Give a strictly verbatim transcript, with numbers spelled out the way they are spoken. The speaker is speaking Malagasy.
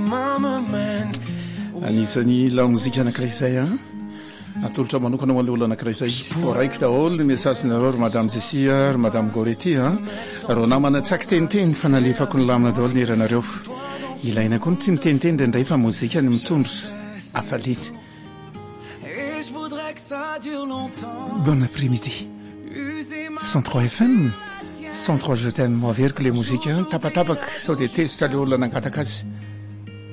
anisany la mozika anankiray izay a atolotra manokana ho an'le olo anankiray izay izy fo raiky daholo ny mesagenareo ry madame Jessia ry madame Goretti a ro namana tsaky teniteny fa nalefako ny lamina daholo ny eranareo ilaina koa ny tsy niteniteny indraindray fa mozika ny mitondro afaliana. Bon après-midi. cent trois F M, cent trois je t'aime. Mo averiko le mozika tapatapaka sao dia tezitra le olona nangataka azy.